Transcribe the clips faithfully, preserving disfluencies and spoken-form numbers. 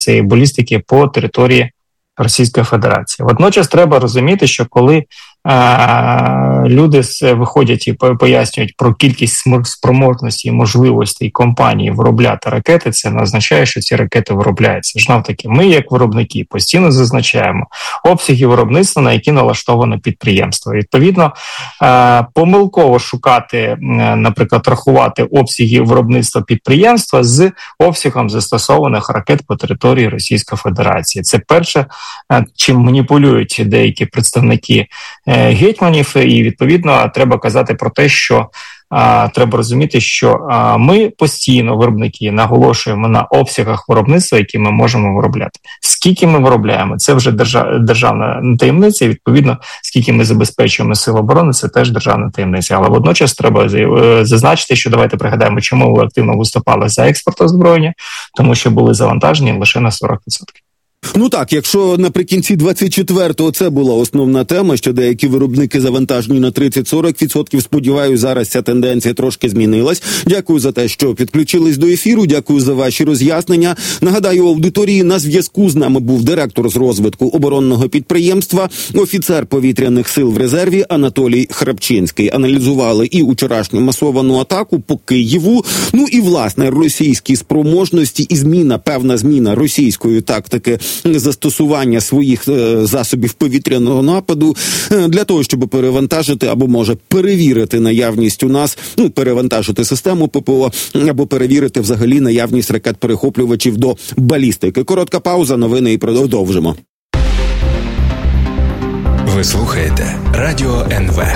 цієї балістики по території Російської Федерації. Водночас треба розуміти, що коли е, люди виходять і пояснюють про кількість спроможності і можливостей компанії виробляти ракети, це не означає, що ці ракети виробляються. Знов таки, ми, як виробники, постійно зазначаємо обсяги виробництва, на які налаштоване підприємство. Відповідно, е, помилково шукати, е, наприклад, рахувати обсяги виробництва підприємства з обсягом застосованих ракет по території Російської Федерації. Це перше, чим маніпулюють деякі представники гетьманів, і відповідно треба казати про те, що а, треба розуміти, що а, ми постійно, виробники, наголошуємо на обсягах виробництва, які ми можемо виробляти. Скільки ми виробляємо, це вже держав, державна таємниця, і відповідно, скільки ми забезпечуємо сил оборони, це теж державна таємниця. Але водночас треба зазначити, що давайте пригадаємо, чому ми активно виступали за експорт озброєння, тому що були завантажені лише на сорок відсотків. Ну так, якщо наприкінці двадцять четвертого це була основна тема, що деякі виробники завантажені на тридцять-сорок відсотків, сподіваюся, зараз ця тенденція трошки змінилась. Дякую за те, що підключились до ефіру, дякую за ваші роз'яснення. Нагадаю, аудиторії, на зв'язку з нами був директор з розвитку оборонного підприємства, офіцер повітряних сил в резерві Анатолій Храпчинський. Аналізували і вчорашню масовану атаку по Києву, ну і, власне, російські спроможності і зміна, певна зміна російської тактики застосування своїх е, засобів повітряного нападу е, для того, щоб перевантажити або, може, перевірити наявність у нас, ну, перевантажити систему ППО, або перевірити взагалі наявність ракет-перехоплювачів до балістики. Коротка пауза, новини і продовжимо. Ви слухаєте Радіо ен ве.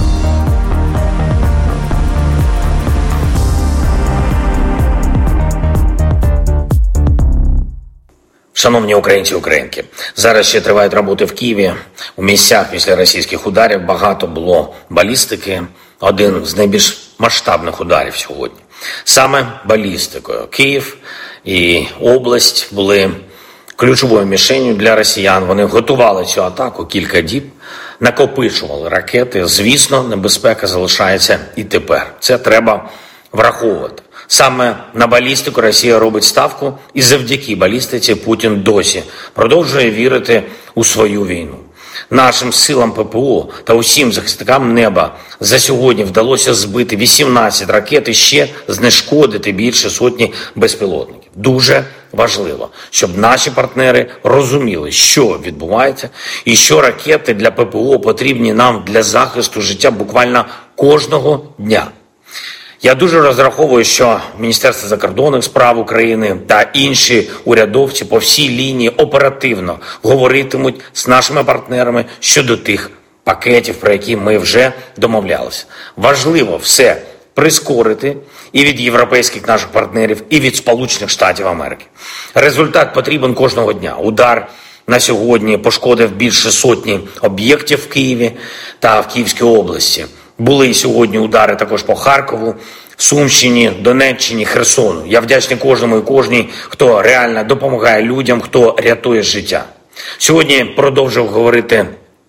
Шановні українці і українки, зараз ще тривають роботи в Києві. У місцях після російських ударів багато було балістики. Один з найбільш масштабних ударів сьогодні. Саме балістикою Київ і область були ключовою мішенью для росіян. Вони готували цю атаку кілька діб, накопичували ракети. Звісно, небезпека залишається і тепер. Це треба враховувати. Саме на балістику Росія робить ставку, і завдяки балістиці Путін досі продовжує вірити у свою війну. Нашим силам ППО та усім захисникам неба за сьогодні вдалося збити вісімнадцять ракет і ще знешкодити більше сотні безпілотників. Дуже важливо, щоб наші партнери розуміли, що відбувається і що ракети для ППО потрібні нам для захисту життя буквально кожного дня. Я дуже розраховую, що Міністерство закордонних справ України та інші урядовці по всій лінії оперативно говоритимуть з нашими партнерами щодо тих пакетів, про які ми вже домовлялися. Важливо все прискорити і від європейських наших партнерів, і від Сполучених Штатів Америки. Результат потрібен кожного дня. Удар на сьогодні пошкодив більше сотні об'єктів в Києві та в Київській області. Були сьогодні удари також по Харкову, Сумщині, Донеччині, Херсону. Я вдячний кожному і кожній, хто реально допомагає людям, хто рятує життя. Сьогодні продовжив говорити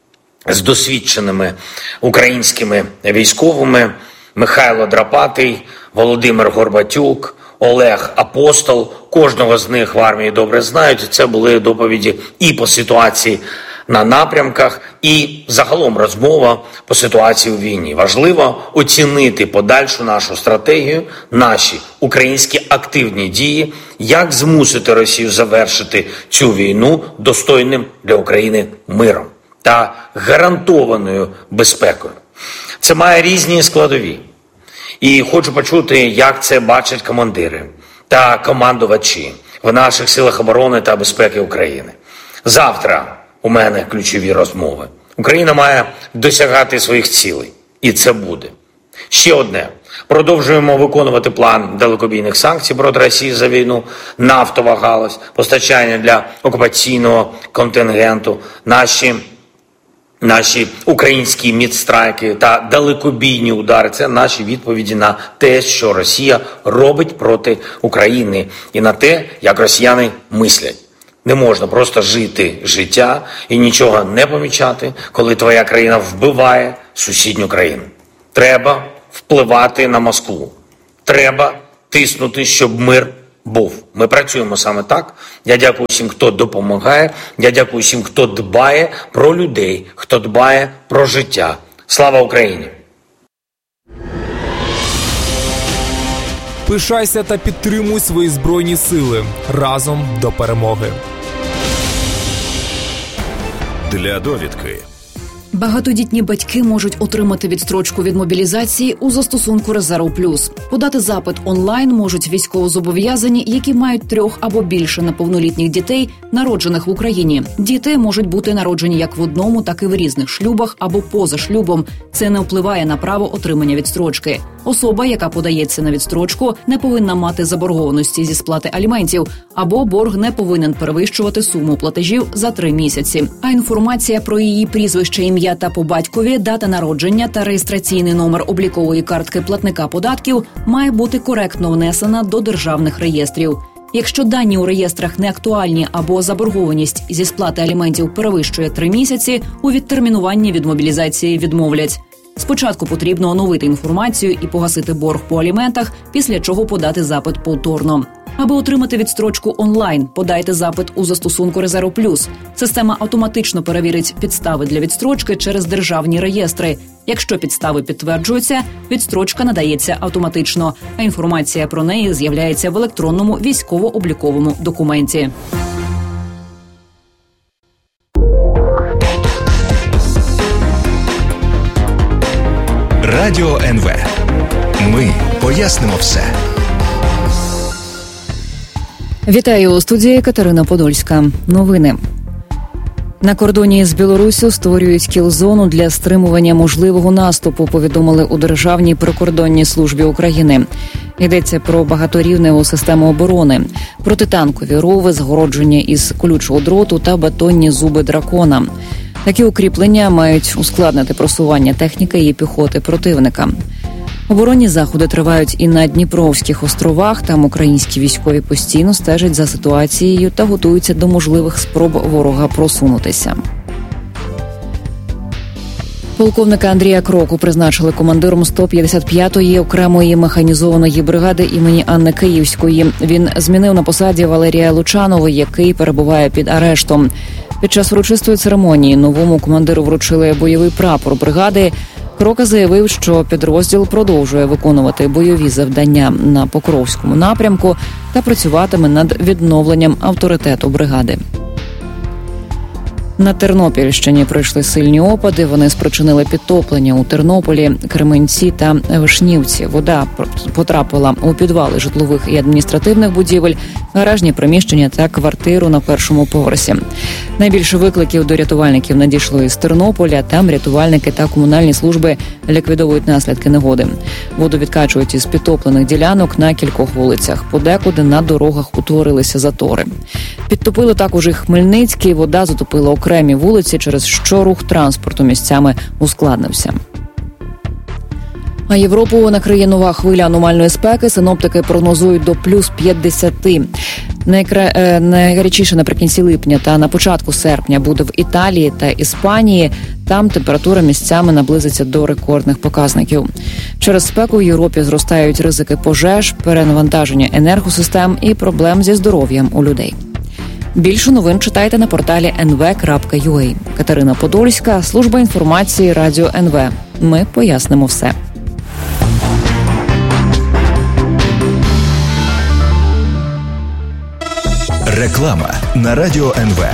з досвідченими українськими військовими Михайло Драпатий, Володимир Горбатюк, Олег Апостол. Кожного з них в армії добре знають. Це були доповіді і по ситуації на напрямках, і загалом розмова по ситуації у війні. Важливо оцінити подальшу нашу стратегію, наші українські активні дії, як змусити Росію завершити цю війну достойним для України миром та гарантованою безпекою. Це має різні складові. І хочу почути, як це бачать командири та командувачі в наших силах оборони та безпеки України. Завтра у мене ключові розмови. Україна має досягати своїх цілей. І це буде. Ще одне. Продовжуємо виконувати план далекобійних санкцій проти Росії за війну, нафтова галузь, постачання для окупаційного контингенту, наші, наші українські мідстрайки та далекобійні удари. Це наші відповіді на те, що Росія робить проти України і на те, як росіяни мислять. Не можна просто жити життя і нічого не помічати, коли твоя країна вбиває сусідню країну. Треба впливати на Москву. Треба тиснути, щоб мир був. Ми працюємо саме так. Я дякую всім, хто допомагає. Я дякую всім, хто дбає про людей, хто дбає про життя. Слава Україні! Пишайся та підтримуй свої Збройні сили. Разом до перемоги. Для довідки. Багатодітні батьки можуть отримати відстрочку від мобілізації у застосунку «Резерв Плюс». Подати запит онлайн можуть військовозобов'язані, які мають трьох або більше неповнолітніх дітей, народжених в Україні. Діти можуть бути народжені як в одному, так і в різних шлюбах або поза шлюбом. Це не впливає на право отримання відстрочки. Особа, яка подається на відстрочку, не повинна мати заборгованості зі сплати аліментів, або борг не повинен перевищувати суму платежів за три місяці. А інформація про її прізвище, ім'я та по батькові, дата народження та реєстраційний номер облікової картки платника податків має бути коректно внесена до державних реєстрів. Якщо дані у реєстрах не актуальні або заборгованість зі сплати аліментів перевищує три місяці, у відтермінуванні від мобілізації відмовлять. Спочатку потрібно оновити інформацію і погасити борг по аліментах, після чого подати запит повторно. Аби отримати відстрочку онлайн, подайте запит у застосунку «Резерв Плюс». Система автоматично перевірить підстави для відстрочки через державні реєстри. Якщо підстави підтверджуються, відстрочка надається автоматично, а інформація про неї з'являється в електронному військово-обліковому документі. Радіо ен ве. Ми пояснимо все. Вітаю, у студії Катерина Подольська. Новини. На кордоні з Білоруссю створюють кіл-зону для стримування можливого наступу, повідомили у Державній прикордонній службі України. Йдеться про багаторівневу систему оборони, протитанкові рови, загородження із колючого дроту та бетонні зуби дракона. Такі укріплення мають ускладнити просування техніки і піхоти противника. Оборонні заходи тривають і на Дніпровських островах. Там українські військові постійно стежать за ситуацією та готуються до можливих спроб ворога просунутися. Полковника Андрія Кроку призначили командиром сто п'ятдесят п'ятої окремої механізованої бригади імені Анни Київської. Він змінив на посаді Валерія Лучанова, який перебуває під арештом. Під час урочистої церемонії новому командиру вручили бойовий прапор бригади. Крока заявив, що підрозділ продовжує виконувати бойові завдання на Покровському напрямку та працюватиме над відновленням авторитету бригади. На Тернопільщині пройшли сильні опади. Вони спричинили підтоплення у Тернополі, Кременці та Вишнівці. Вода потрапила у підвали житлових і адміністративних будівель, гаражні приміщення та квартиру на першому поверсі. Найбільше викликів до рятувальників надійшло із Тернополя. Там рятувальники та комунальні служби ліквідовують наслідки негоди. Воду відкачують із підтоплених ділянок на кількох вулицях. Подекуди на дорогах утворилися затори. Підтопило також і Хмельницький. Вода затопила окремі вулиці, через що рух транспорту місцями ускладнився. А Європу накриє нова хвиля аномальної спеки. Синоптики прогнозують до плюс п'ятдесят. Найкра... Найгарячіше наприкінці липня та на початку серпня буде в Італії та Іспанії. Там температура місцями наблизиться до рекордних показників. Через спеку в Європі зростають ризики пожеж, перенавантаження енергосистем і проблем зі здоров'ям у людей. Більше новин читайте на порталі ен ве крапка ю а. Катерина Подольська, служба інформації Радіо ен ве. Ми пояснимо все. Реклама на Радіо ен ве.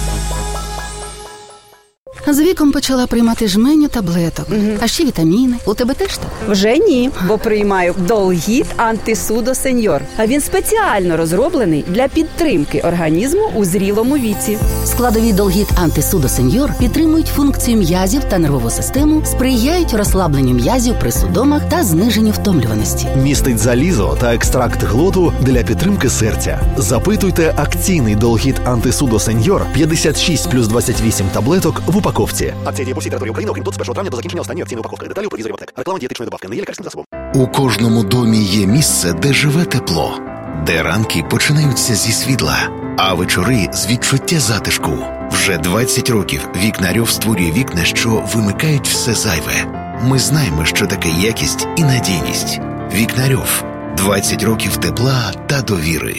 З віком почала приймати жменю таблеток, угу. А ще вітаміни. У тебе теж так? Вже ні, бо приймаю Долгіт Антисудо Сеньор. А він спеціально розроблений для підтримки організму у зрілому віці. Складові Долгіт Антисудо Сеньор підтримують функцію м'язів та нервову систему, сприяють розслабленню м'язів при судомах та зниженню втомлюваності. Містить залізо та екстракт глоту для підтримки серця. Запитуйте акційний Долгіт Антисудо Сеньор п'ятдесят шість плюс двадцять вісім таблеток в упаковці. Акція діє по всій території України, окрім тут з першого травня до закінчення останньої акційної упаковки. Деталі у провізорів аптек. Реклама дієтичної добавки не є лікарським засобом. У кожному домі є місце, де живе тепло, де ранки починаються зі світла, а вечори з відчуття затишку. Вже двадцять років Вікнарьов створює вікна, що вимикають все зайве. Ми знаємо, що таке якість і надійність. Вікнарьов. двадцять років тепла та довіри.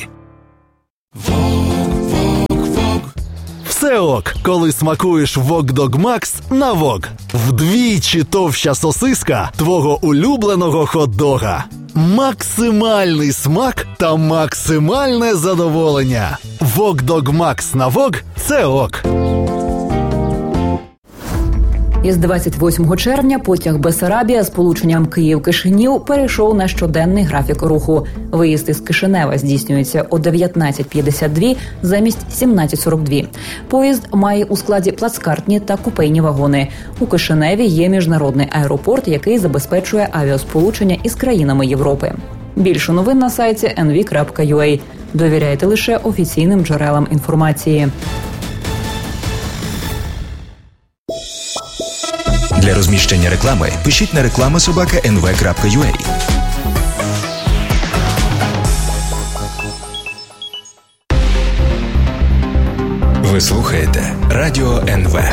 Все ок, коли смакуєш Вок Дог Макс на Вок. Вдвічі товща сосиска твого улюбленого хот-дога. Максимальний смак та максимальне задоволення. Вок Дог Макс на Вок – це ок. Із двадцять восьмого червня потяг Бессарабія з полученням Київ-Кишинів перейшов на щоденний графік руху. Виїзд із Кишинева здійснюється о дев'ятнадцять п'ятдесят два замість сімнадцять сорок два. Поїзд має у складі плацкартні та купейні вагони. У Кишиневі є міжнародний аеропорт, який забезпечує авіасполучення із країнами Європи. Більше новин на сайті ен ві крапка ю а. Довіряйте лише офіційним джерелам інформації. Для розміщення реклами пишіть на реклама собака ен ве крапка ю а. Ви слухаєте Радіо ен ве.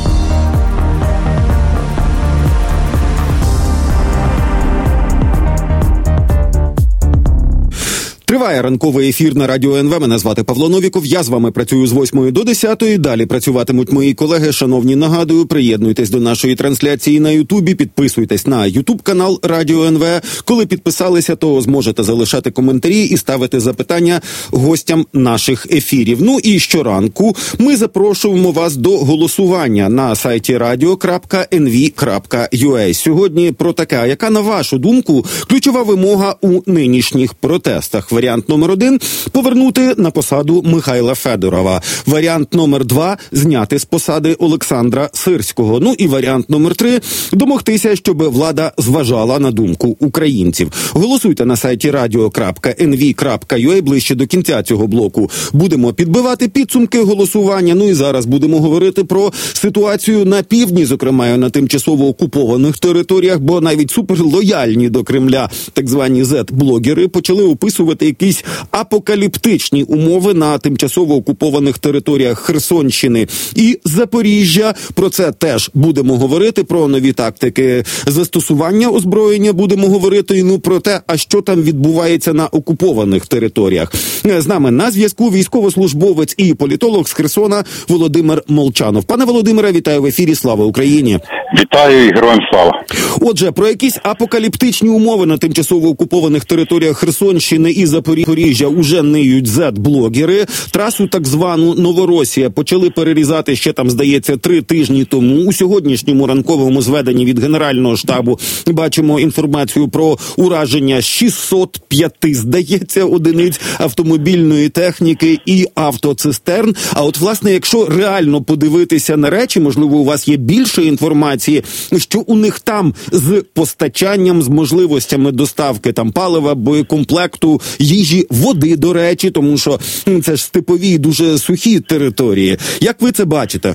Триває ранковий ефір на Радіо ен ве. Мене звати Павло Новіков. Я з вами працюю з восьмої до десятої. Далі працюватимуть мої колеги. Шановні, нагадую, приєднуйтесь до нашої трансляції на Ютубі, підписуйтесь на Ютуб-канал Радіо ен ве. Коли підписалися, то зможете залишати коментарі і ставити запитання гостям наших ефірів. Ну і щоранку ми запрошуємо вас до голосування на сайті радіо крапка ен ві крапка ю а. Сьогодні про таке. Яка, на вашу думку, ключова вимога у нинішніх протестах? Варіант номер один – повернути на посаду Михайла Федорова. Варіант номер два – зняти з посади Олександра Сирського. Ну і варіант номер три – домогтися, щоб влада зважала на думку українців. Голосуйте на сайті радіо крапка ен ві крапка ю а ближче до кінця цього блоку. Будемо підбивати підсумки голосування. Ну і зараз будемо говорити про ситуацію на півдні, зокрема на тимчасово окупованих територіях, бо навіть суперлояльні до Кремля так звані зет-блогери почали описувати якісь апокаліптичні умови на тимчасово окупованих територіях Херсонщини і Запоріжжя. Про це теж будемо говорити, про нові тактики застосування озброєння будемо говорити, ну про те, а що там відбувається на окупованих територіях. З нами на зв'язку військовослужбовець і політолог з Херсона Володимир Молчанов. Пане Володимире, вітаю в ефірі. Слава Україні! Вітаю і героям слава! Отже, про якісь апокаліптичні умови на тимчасово окупованих територіях Херсонщини і Запоріжжя уже ниють зет-блогери. Трасу так звану Новоросія почали перерізати ще там, здається, три тижні тому. У сьогоднішньому ранковому зведенні від Генерального штабу бачимо інформацію про ураження шістсот п'ять, здається, одиниць автомобільної техніки і автоцистерн. А от, власне, якщо реально подивитися на речі, можливо, у вас є більше інформації, що у них там з постачанням, з можливостями доставки там палива, боєкомплекту, їжі, води, до речі, тому що це ж степові, дуже сухі території. Як ви це бачите?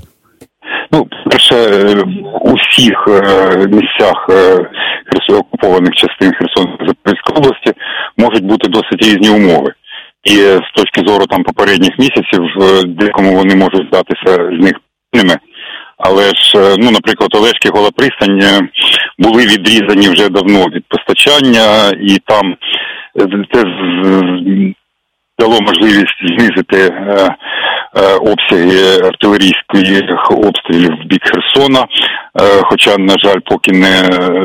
Ну, перше, у всіх е, місцях е, окупованих частин Херсонської Запорізької області можуть бути досить різні умови. І з точки зору там попередніх місяців, декому вони можуть здатися з них ними. Але ж, ну, наприклад, Олешки, Гола Пристань були відрізані вже давно від постачання, і там це дало можливість знизити е, е, обсяги артилерійських обстрілів в бік Херсона, е, хоча, на жаль, поки не,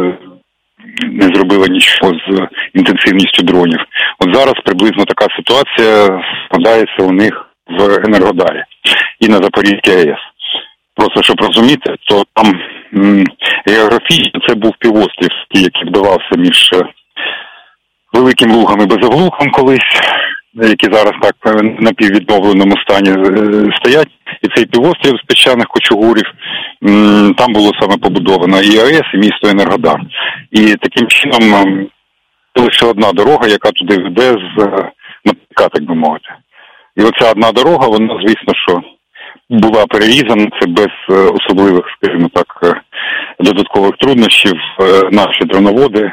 не зробили нічого з інтенсивністю дронів. От зараз приблизно така ситуація складається у них в Енергодарі і на Запорізькій АЕС. Просто, щоб розуміти, то там м, географічно це був півострів, який вдавався між Великим Лугом і Безоглухом колись, які зараз так в напіввідновленому стані стоять. І цей півострів з піщаних кучугурів, м, там було саме побудовано і АЕС, і місто Енергодар. І таким чином це лише одна дорога, яка туди веде з Матика, так би мовити. І оця одна дорога, вона, звісно, що була перерізана, це без особливих, скажімо так, додаткових труднощів. Наші дроноводи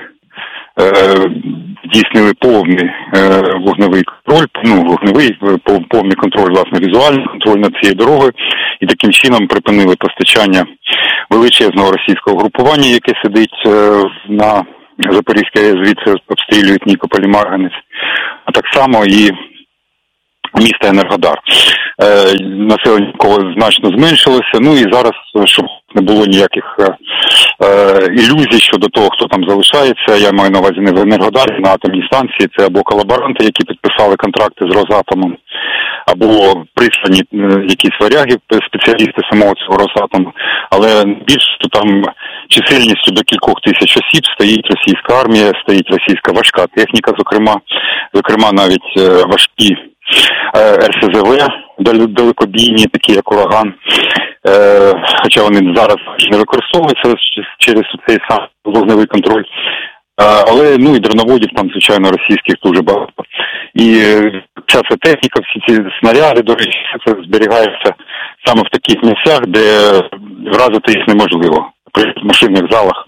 здійснили повний вогневий контроль, ну, вогневий, повний контроль, власне, візуальний контроль над цією дорогою, і таким чином припинили постачання величезного російського групування, яке сидить на Запорізька АЕС звідси обстрілюють Нікополь і Марганець, а так само і місто Енергодар. Е, населення кого значно зменшилося, ну і зараз, щоб не було ніяких е, ілюзій щодо того, хто там залишається, я маю на увазі не в Енергодарі, на атомній станції, це або колаборанти, які підписали контракти з Росатомом, або прислані е, якісь варяги, спеціалісти самого цього Росатому, але більше то там чисельністю до кількох тисяч осіб стоїть російська армія, стоїть російська важка техніка, зокрема, зокрема навіть е, важкі ер ес зе ве, далекобійні, такі як ураган, е, хоча вони зараз не використовуються через цей сам вогневий контроль, е, але ну і дроноводів там, звичайно, російських дуже багато. І вся ця техніка, всі ці снаряди, до речі, це зберігається саме в таких місцях, де вразити їх неможливо, при машинних залах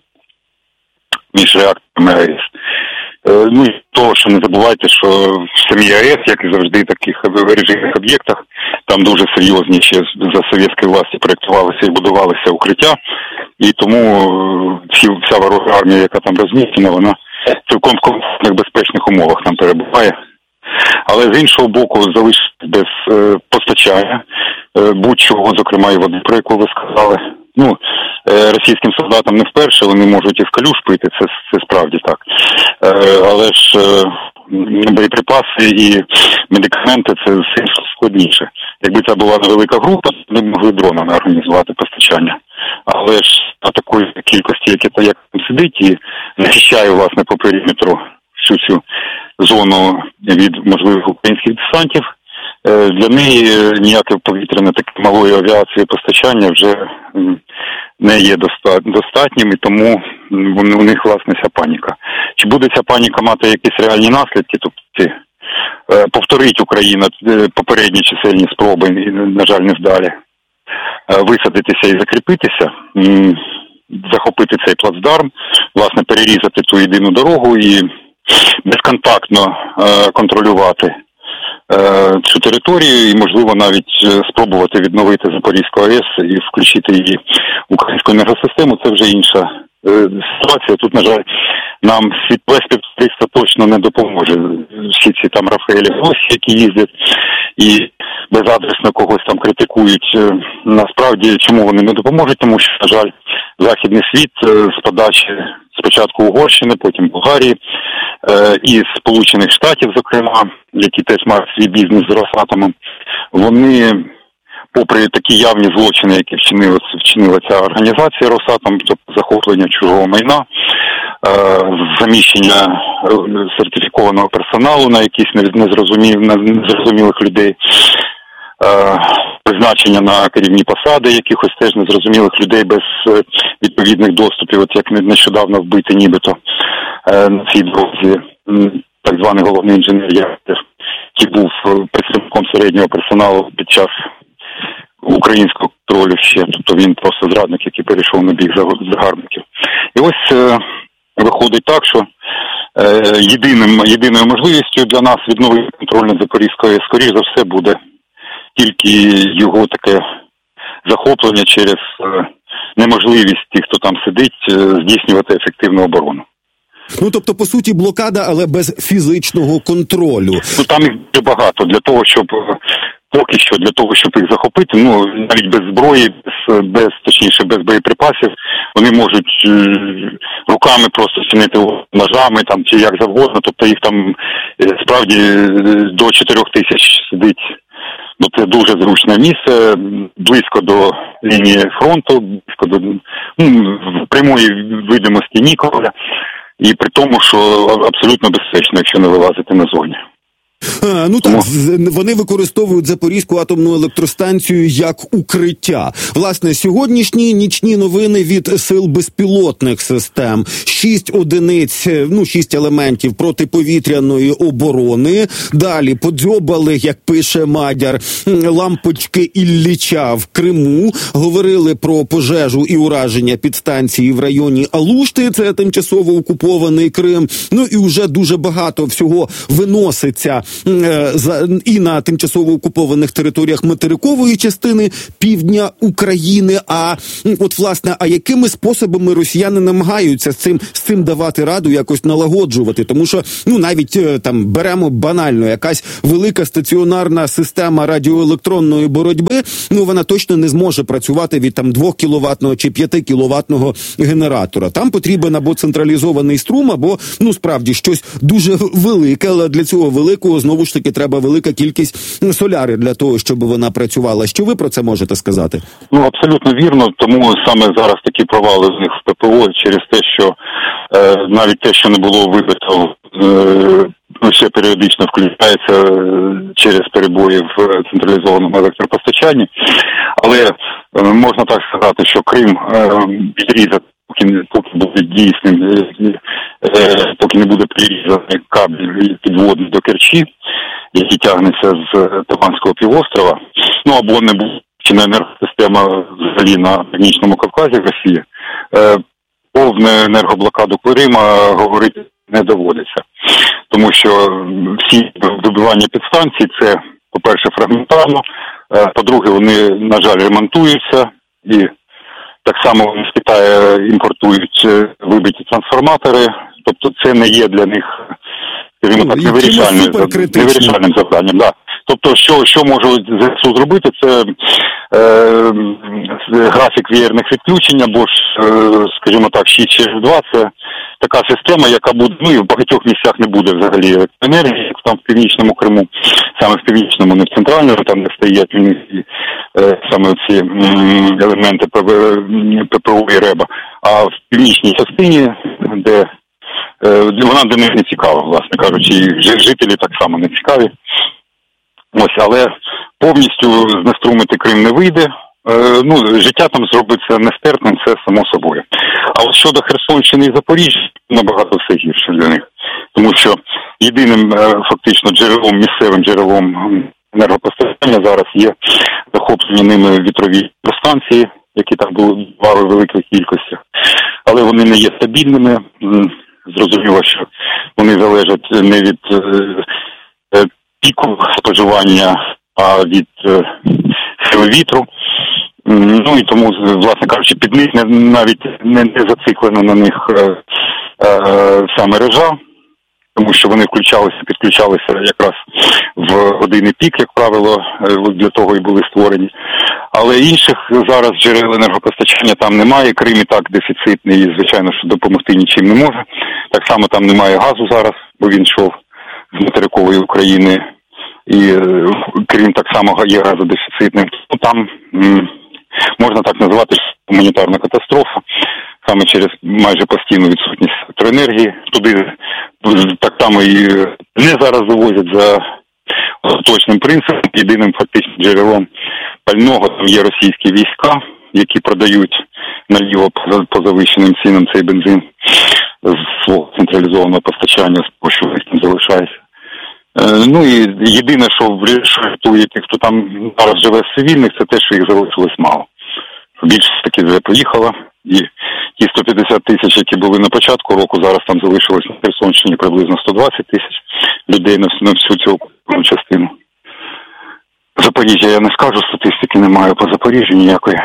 між реакторами АЕС. Ну і того, що не забувайте, що в самій АЕС, як і завжди в таких режимних об'єктах, там дуже серйозні ще за совєтської власті проєктувалися і будувалися укриття, і тому всі, вся ворожа армія, яка там розміщена, вона цілком в комфортних безпечних умовах там перебуває. Але з іншого боку залишиться без е, постачання е, будь-чого, зокрема і води, про яку ви сказали. Ну, е, російським солдатам не вперше, вони можуть і в калюш пити, це, це справді так. Е, але ж е, боєприпаси і медикаменти – це все складніше. Якби це була невелика група, ми б могли дронами організувати постачання. Але ж на такої кількості, як там сидить і захищає, власне, по периметру всю цю зону від можливих українських десантів, для неї ніяке повітряне таке малої авіації постачання вже не є достатнім, і тому у них, власне, ця паніка. Чи буде ця паніка мати якісь реальні наслідки? Тобто повторить Україна попередні чисельні спроби, на жаль, невдалі, висадитися і закріпитися, захопити цей плацдарм, власне, перерізати ту єдину дорогу і безконтактно е, контролювати е, цю територію і, можливо, навіть спробувати відновити Запорізьку АЕС і включити її в українську енергосистему. Це вже інша е, ситуація. Тут, на жаль, нам світле співтовариство точно не допоможе. Всі ці там Рафаелі Гросі, які їздять і безадресно когось там критикують. Насправді, чому вони не допоможуть? Тому що, на жаль, західний світ з подачі спочатку Угорщини, потім Болгарії і Сполучених Штатів, зокрема, які теж мають свій бізнес з Росатомом, вони, попри такі явні злочини, які вчинила, вчинила ця організація Росатом, тобто захоплення чужого майна, заміщення сертифікованого персоналу на якісь незрозумілих, незрозумілих людей, призначення на керівні посади якихось теж незрозумілих людей без відповідних доступів, от як нещодавно вбити нібито на цій дорозі так званий головний інженер, який був представником середнього персоналу під час українського контролю ще, тобто він просто зрадник, який перейшов на бік загарбників. І ось виходить так, що єдиним, єдиною можливістю для нас відновити контроль над Запорізькою, скоріш за все, буде тільки його таке захоплення через неможливість тих, хто там сидить, здійснювати ефективну оборону. Ну, тобто, по суті, блокада, але без фізичного контролю. Ну, там їх дуже багато. Для того, щоб, поки що, для того, щоб їх захопити, ну, навіть без зброї, без, без точніше, без боєприпасів, вони можуть руками просто чинити ножами, там, чи як завгодно. Тобто, їх там, справді, до чотирьох тисяч сидить. Ну, це дуже зручне місце, близько до лінії фронту, близько до ну, прямої видимості Нікополя, і при тому, що абсолютно безпечно, якщо не вилазити на зоні. А, ну так, вони використовують Запорізьку атомну електростанцію як укриття. Власне, сьогоднішні нічні новини від сил безпілотних систем. Шість одиниць, ну, шість елементів протиповітряної оборони. Далі подзьобали, як пише Мадяр, лампочки Ілліча в Криму. Говорили про пожежу і ураження підстанції в районі Алушти, це тимчасово окупований Крим. Ну і вже дуже багато всього виноситься і на тимчасово окупованих територіях материкової частини півдня України. А от, власне, а якими способами росіяни намагаються з цим, з цим давати раду, якось налагоджувати? Тому що, ну, навіть там беремо банально, якась велика стаціонарна система радіоелектронної боротьби, ну, вона точно не зможе працювати від там двохкіловатного чи п'ятикіловатного генератора. Там потрібен або централізований струм, або, ну, справді, щось дуже велике, але для цього великого, знову ж таки, треба велика кількість соляри для того, щоб вона працювала. Що ви про це можете сказати? Ну, абсолютно вірно, тому саме зараз такі провали з них в ППО через те, що е, навіть те, що не було вибито, е, ще періодично включається через перебої в централізованому електропостачанні. Але е, можна так сказати, що Крим е, відрізати, поки, поки буде дійсним, е, е, поки не буде прирізаний кабель підводний до Керчі, який тягнеться з Таванського півострова, ну або не буде чинна енергосистема взагалі на Північному Кавказі, Росії, е, повну енергоблокаду Крима говорити не доводиться. Тому що всі добивання підстанцій – це, по-перше, фрагментарно, е, по-друге, вони, на жаль, ремонтуються, і так само вони з Китаю імпортують вибиті трансформатори, тобто це не є для них, скажімо так, невирішальним, невирішальним завданням. Да. Тобто, що, що можуть ЗСУ зробити, це е, графік вієрних відключень, або ж, е, скажімо так, шість через два, це така система, яка буде, ну і в багатьох місцях не буде взагалі електроенергії, як там в Північному Криму, саме в Північному, не в Центральному, там де стоять е, саме ці м, елементи ППО і РЕБа, а в північній частині, де е, вона для них не цікава, власне кажучи, і жителі так само не цікаві. Ось, але повністю знеструмити Крим не вийде. Е, ну, життя там зробиться нестерпним, це само собою. А от щодо Херсонщини і Запоріжжя, набагато все гірше для них. Тому що єдиним е, фактично джерелом, місцевим джерелом енергопостачання зараз є захоплені ними вітрові станції, які там були в великих кількостях. Але вони не є стабільними. Зрозуміло, що вони залежать не від е, піку споживання, а від е, сили вітру. Ну і тому, власне кажучи, під них не, навіть не, не зациклена на них е, е, вся мережа, тому що вони включалися, підключалися якраз в години пік, як правило, для того і були створені. Але інших зараз джерел енергопостачання там немає. Крим і так дефіцитний і, звичайно, що допомогти нічим не може. Так само там немає газу зараз, бо він йшов з материкової України. І Крим так само є газодефіцитним. Там м, можна так назвати гуманітарна катастрофа, саме через майже постійну відсутність електроенергії. Туди так само і не зараз завозять за точним принципом. Єдиним фактично джерелом пального там є російські війська, які продають наліво по завищеним цінам цей бензин з свого централізованого постачання, що в них там залишається. Ну і єдине, що рятує тих, хто там зараз живе з цивільних, це те, що їх залишилось мало. Більшість таки вже поїхала, і ті сто п'ятдесят тисяч, які були на початку року, зараз там залишилось на Херсонщині приблизно сто двадцять тисяч людей на всю, на всю цю частину. Запоріжжя я не скажу, статистики немає по Запоріжжю ніякої.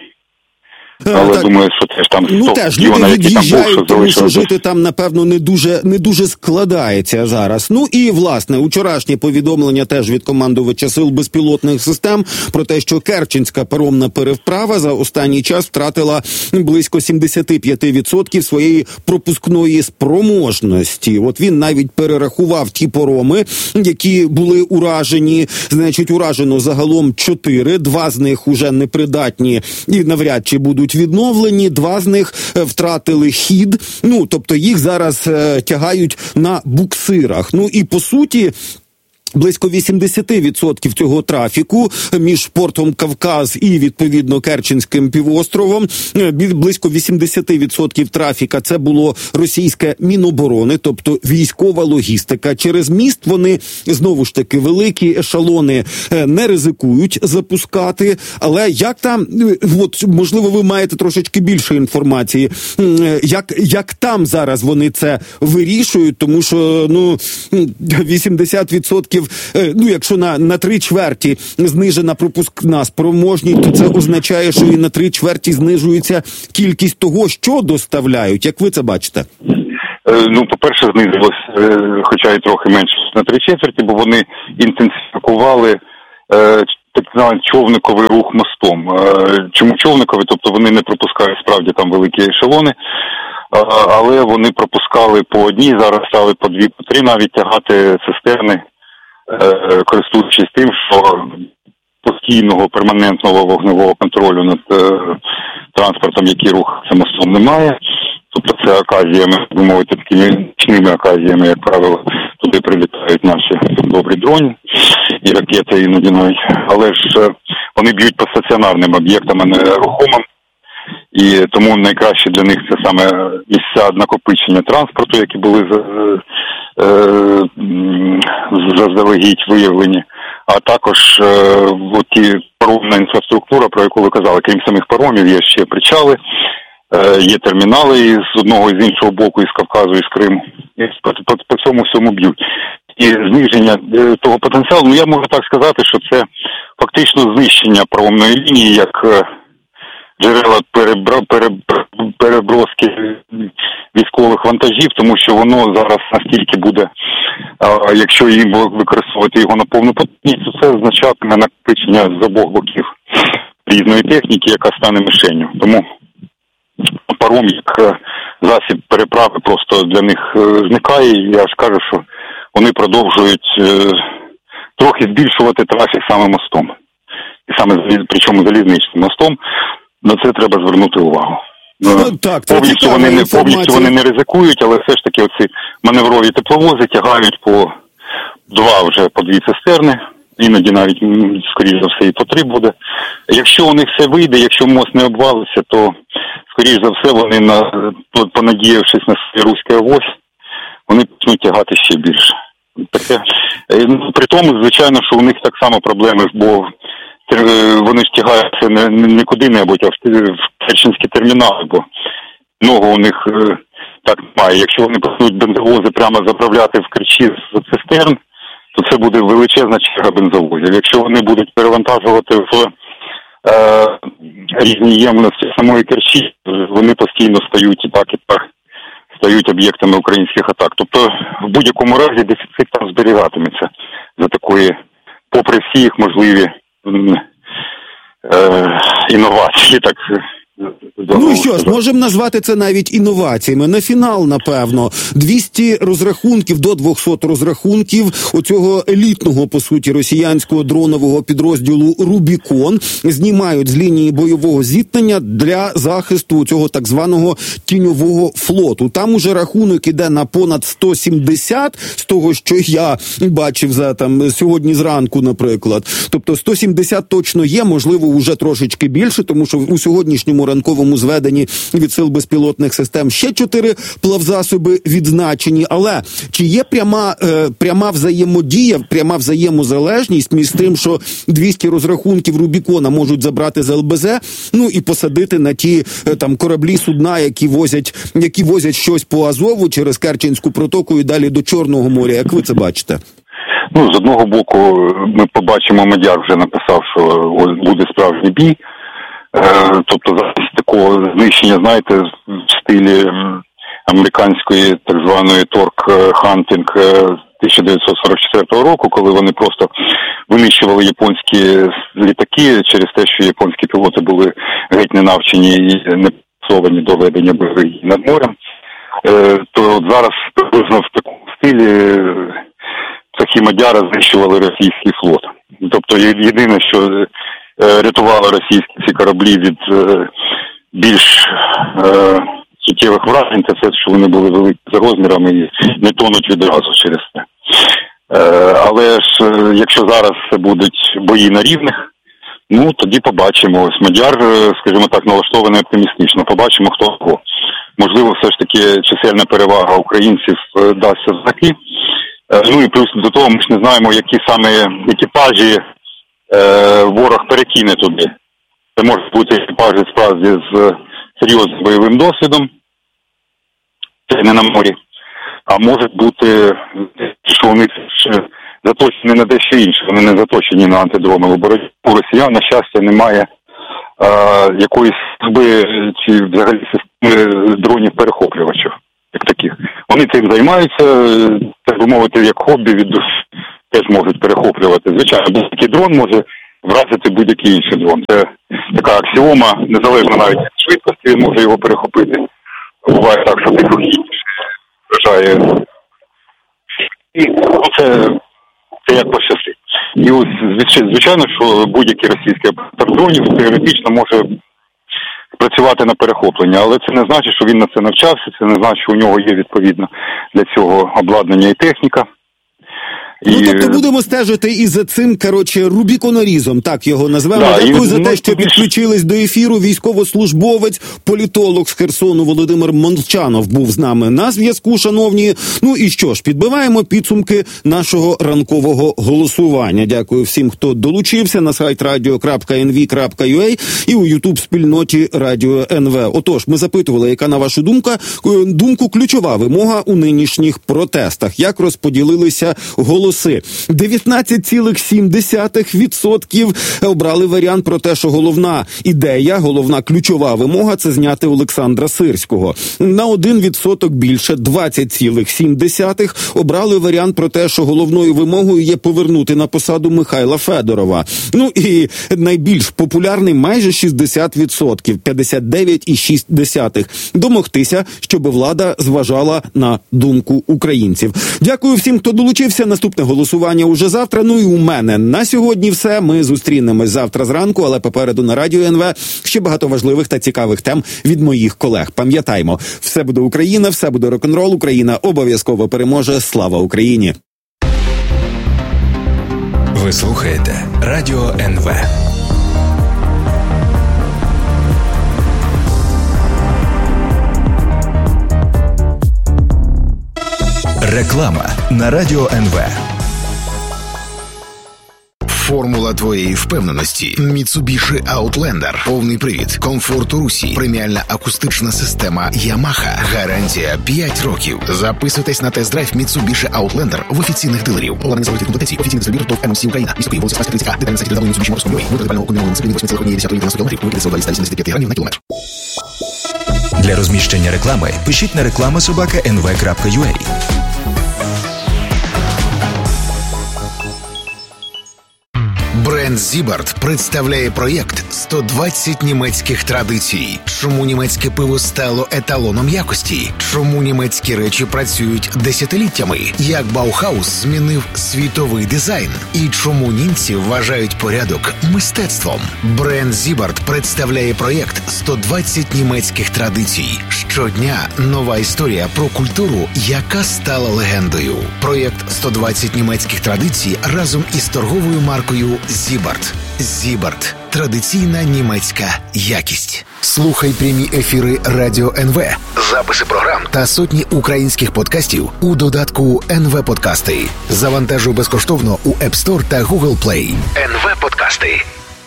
Але так, думаю, що теж там ну, сто теж люди від'їжджають, тому що жити там, напевно, не дуже, не дуже складається зараз. Ну і, власне, учорашнє повідомлення теж від командувача Сил безпілотних систем про те, що Керченська паромна переправа за останній час втратила близько сімдесят п'ять відсотків своєї пропускної спроможності. От він навіть перерахував ті пароми, які були уражені. Значить, уражено загалом чотири, два з них уже непридатні і навряд чи будуть відновлені, два з них втратили хід, ну, тобто їх зараз е, тягають на буксирах. Ну і по суті, близько вісімдесят відсотків цього трафіку між портом Кавказ і, відповідно, Керченським півостровом, близько вісімдесят відсотків трафіка це було російське Міноборони, тобто військова логістика. Через міст вони, знову ж таки, великі ешелони не ризикують запускати. Але як там, от, можливо, ви маєте трошечки більше інформації, як, як там зараз вони це вирішують, тому що, ну, вісімдесят відсотків ну, якщо на, на три чверті знижена пропускна спроможність, то це означає, що і на три чверті знижується кількість того, що доставляють. Як ви це бачите? Ну, по-перше, знизилось, хоча й трохи менше на три четверті, бо вони інтенсифікували так званий човниковий рух мостом. Чому човниковий? Тобто вони не пропускають справді там великі ешелони, але вони пропускали по одній, зараз стали по дві, по три навіть тягати цистерни, користуючись тим, що постійного перманентного вогневого контролю над транспортом, який рухається мостом, немає. Тобто це оказіями, би мовити, такими нічними оказіями, як правило, туди прилітають наші добрі дрони і ракети іноді навіть. Але ж вони б'ють по стаціонарним об'єктам, а не рухомим. І тому найкраще для них це саме місця накопичення транспорту, які були заздалегідь виявлені. А також е, ті паромна інфраструктура, про яку ви казали, крім самих паромів, є ще причали, е, є термінали з одного і з іншого боку, із Кавказу, і з Криму. І по, по, по цьому всьому б'ють. І зниження е, того потенціалу, ну я можу так сказати, що це фактично знищення паромної лінії, як е, джерела перебра, перебра, переброски військових вантажів, тому що воно зараз настільки буде, а якщо їм використовувати його на повну потужність, то це означатиме накопичення з обох боків різної техніки, яка стане мишенью. Тому паром як засіб переправи просто для них зникає, і я ж кажу, що вони продовжують трохи збільшувати трафік саме мостом. І саме, причому залізничним мостом, на це треба звернути увагу. Ну, так, повністю вони не повністю вони не ризикують, але все ж таки оці маневрові тепловози тягають по два вже по дві цистерни, іноді навіть, скоріш за все, і по три буде. Якщо у них все вийде, якщо мост не обвалиться, то скоріш за все вони, на понадіявшись на свій руський авось, вони почнуть тягати ще більше. Таке. При тому, звичайно, що у них так само проблеми, бо вони ж тягаються не, не куди-небудь, а в Керченські термінали, бо много у них е, так немає. Якщо вони почнуть бензовози прямо заправляти в Керчі з цистерн, то це буде величезна черга бензовозів. Якщо вони будуть перевантажувати в е, різні ємності самої Керчі, вони постійно стають і так, і так, стають об'єктами українських атак. Тобто в будь-якому разі дефіцит там зберігатиметься за такої, попри всі їх можливі інновації, так. Ну що ж, можемо назвати це навіть інноваціями. На фінал, напевно, двісті розрахунків до двохсот розрахунків оцього елітного, по суті, росіянського дронового підрозділу «Рубікон» знімають з лінії бойового зіткнення для захисту цього так званого тіньового флоту. Там уже рахунок іде на понад сто сімдесят, з того, що я бачив за там сьогодні зранку, наприклад. Тобто сто сімдесят точно є, можливо, вже трошечки більше, тому що у сьогоднішньому ранковому зведенні від сил безпілотних систем ще чотири плавзасоби відзначені. Але чи є пряма, е, пряма взаємодія, пряма взаємозалежність між тим, що двісті розрахунків Рубікона можуть забрати з ел бе зет, ну і посадити на ті е, там кораблі, судна, які возять, які возять щось по Азову через Керченську протоку і далі до Чорного моря? Як ви це бачите? Ну, з одного боку, ми побачимо, Мадяр вже написав, що буде справжній бій. Тобто замість такого знищення, знаєте, в стилі американської так званої торк-хантинг тисяча дев'ятсот сорок четвертого року, коли вони просто винищували японські літаки через те, що японські пілоти були геть не навчені і не підготовлені до ведення бойових дій над морем, то от зараз приблизно в такому стилі цехи Мадяра знищували російський флот. Тобто єдине, що рятували російські ці кораблі від е, більш е, суттєвих вражень, це те, що вони були великі за розмірами і не тонуть відразу через це. Е, але ж, е, якщо зараз це будуть бої на рівних, ну, тоді побачимо. Ось Мадяр, скажімо так, налаштований оптимістично. Побачимо, хто кого. Можливо, все ж таки чисельна перевага українців е, дасться в знаки. Е, ну і плюс до того ми ж не знаємо, які саме екіпажі ворог перекине туди. Це можуть бути екіпажі справді з серйозним бойовим досвідом, це не на морі, а може бути, що у них заточені на дещо інше. Вони не заточені на антидронову боротьбу. У росіян, на щастя, немає е, якоїсь служби чи взагалі системи дронів-перехоплювачів, як таких. Вони цим займаються, так би мовити, як хобі від душі, теж можуть перехоплювати. Звичайно, будь-який дрон може вразити будь-який інший дрон. Це така аксіома, незалежно навіть від швидкості, він може його перехопити. Буває так, що тихохідніше вражає. І це, це як пощастить. І ось, звичайно, що будь-який російський оператор дронів теоретично може працювати на перехоплення, але це не значить, що він на це навчався, це не значить, що у нього є відповідно для цього обладнання і техніка. Ну, тобто будемо стежити і за цим, коротше, рубіконорізом, так його назвемо. Да, Дякую і, за те, ну, що підключились до ефіру. Військовослужбовець, політолог з Херсону Володимир Молчанов був з нами на зв'язку, шановні. Ну і що ж, підбиваємо підсумки нашого ранкового голосування. Дякую всім, хто долучився на сайт радіо крапка ен ві крапка ю а і у ютуб-спільноті Радіо ен ве. Отож, ми запитували, яка, на вашу думку, думку ключова вимога у нинішніх протестах. Як розподілилися голоси? дев'ятнадцять цілих сім десятих відсотка обрали варіант про те, що головна ідея, головна ключова вимога – це зняти Олександра Сирського. На один відсоток більше, двадцять цілих сім десятих обрали варіант про те, що головною вимогою є повернути на посаду Михайла Федорова. Ну і найбільш популярний майже шістдесят відсотків, п'ятдесят дев'ять цілих шість десятих домогтися, щоб влада зважала на думку українців. Дякую всім, хто долучився. Наступне голосування уже завтра. Ну і у мене на сьогодні все. Ми зустрінемось завтра зранку, але попереду на Радіо ен ве ще багато важливих та цікавих тем від моїх колег. Пам'ятаймо, все буде Україна, все буде рок-н-рол. Україна обов'язково переможе. Слава Україні! Ви слухаєте Радіо ен ве. Реклама на Радіо ен ве. Формула твоєї впевненості. Mitsubishi Outlander. Повний привід. Комфорт у русі. Преміальна акустична система Yamaha. Гарантія п'ять років. Записуйтесь на тест-драйв Mitsubishi Outlander в офіційних дилерів. Головний заводський компетенції. Офіційний дилер ТОВ ем ем сі Україна. Місто Київ, вулиця Спаська, тридцять А. Детальна сайті дабл ю дабл ю дабл ю крапка mitsubishi motorsport точка ю а. Вибір детального комбінованого дисципліни восемь цілих одна десята кілометрів. Викидайся у двісті сімдесят п'ять грамів на кілометр. Для розміщення реклами пишіть на реклама собака ен ве крапка ю а. Бренд Зібарт представляє проєкт сто двадцять німецьких традицій. Чому німецьке пиво стало еталоном якості? Чому німецькі речі працюють десятиліттями? Як Баухаус змінив світовий дизайн? І чому німці вважають порядок мистецтвом? Бренд Зібарт представляє проєкт сто двадцять німецьких традицій. Щодня нова історія про культуру, яка стала легендою. Проєкт сто двадцять німецьких традицій разом із торговою маркою Зібарт. Зібарт. Традиційна німецька якість. Слухай прямі ефіри Радіо ен ве, записи програм та сотні українських подкастів у додатку ен ве Подкасти. Завантажуй безкоштовно у App Store та Google Play. ен ве Подкасти.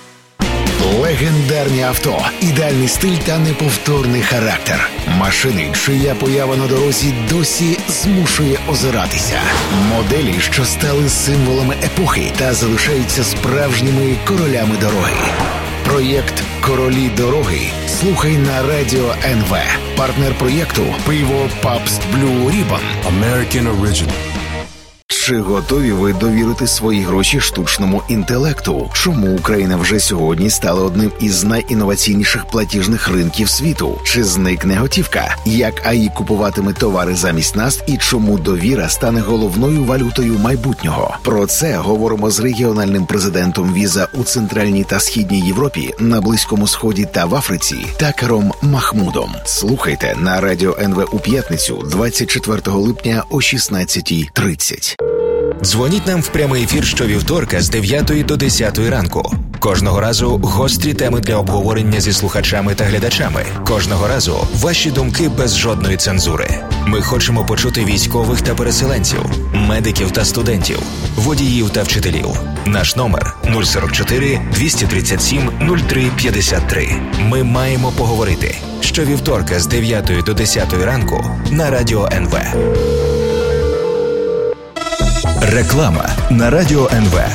Легендарні авто, ідеальний стиль та неповторний характер. Машини, чия поява на дорозі досі змушує озиратися. Моделі, що стали символами епохи та залишаються справжніми королями дороги. Проєкт «Королі дороги» слухай на Радіо ен ве. Партнер проєкту – пиво Pabst Blue Ribbon. American Original. Чи готові ви довірити свої гроші штучному інтелекту? Чому Україна вже сьогодні стала одним із найінноваційніших платіжних ринків світу? Чи зникне готівка? Як ей ай купуватиме товари замість нас і чому довіра стане головною валютою майбутнього? Про це говоримо з регіональним президентом Віза у Центральній та Східній Європі, на Близькому Сході та в Африці Такером Махмудом. Слухайте на Радіо ен ве у п'ятницю двадцять четвертого липня о шістнадцятій тридцять. Дзвоніть нам в прямий ефір щовівторка з дев'ятої до десятої ранку. Кожного разу гострі теми для обговорення зі слухачами та глядачами. Кожного разу ваші думки без жодної цензури. Ми хочемо почути військових та переселенців, медиків та студентів, водіїв та вчителів. Наш номер нуль сорок чотири двісті тридцять сім нуль три п'ятдесят три. Ми маємо поговорити. Щовівторка з дев'ятої до десятої ранку на Радіо ен ве. Реклама на Радіо ен ве.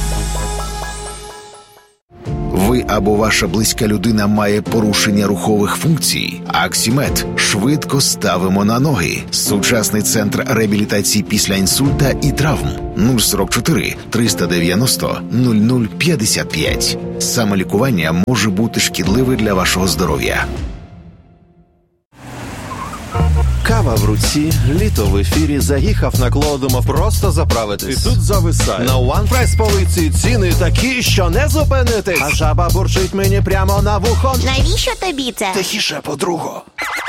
Ви або ваша близька людина має порушення рухових функцій? Аксімед. Швидко ставимо на ноги. Сучасний центр реабілітації після інсульта і травм. нуль сорок чотири триста дев'яносто нуль нуль п'ятдесят п'ять. Самолікування може бути шкідливе для вашого здоров'я. Кава в руці, літо в ефірі, заїхав на клоу, думав просто заправитись. І тут зависає. На OnePrice полиці ціни такі, що не зупинитись. А жаба бурчить мені прямо на вухо. Навіщо тобі це? Тихіше, подруго.